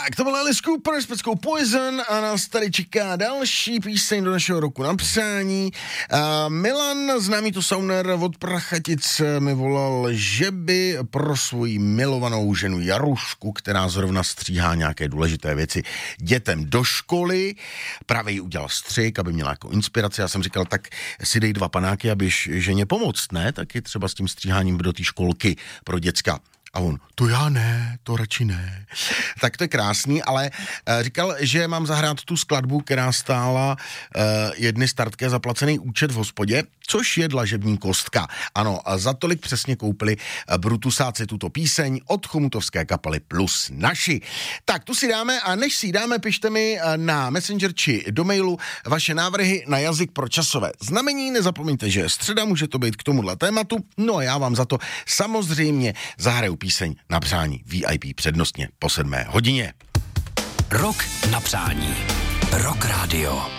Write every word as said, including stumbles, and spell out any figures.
Tak, to byl Alice Cooper s peckou Poison a nás tady čeká další píseň do našeho roku na přání. Uh, Milan, známý to sauner od Prachatic, mi volal, že by pro svoji milovanou ženu Jarušku, která zrovna stříhá nějaké důležité věci dětem do školy, právě jí udělal střih, aby měla jako inspiraci. Já jsem říkal, tak si dej dva panáky, abyš ženě pomoct, ne? Taky třeba s tím stříháním do té školky pro děcka. A on, to já ne, to radši ne. Tak to je krásný, ale uh, říkal, že mám zahrát tu skladbu, která stála uh, jedny startké zaplacený účet v hospodě, což je dlažební kostka. Ano, a za tolik přesně koupili uh, Brutusáci tuto píseň od chomutovské kapely Plus naši. Tak, tu si dáme a než si ji dáme, pište mi uh, na Messenger či do mailu vaše návrhy na jazyk pro časové znamení. Nezapomeňte, že středa může to být k tomuhle tématu. No a já vám za to samozřejmě zahraju píseň na přání V I P přednostně po sedmé hodině. Rok na přání. Rock Radio.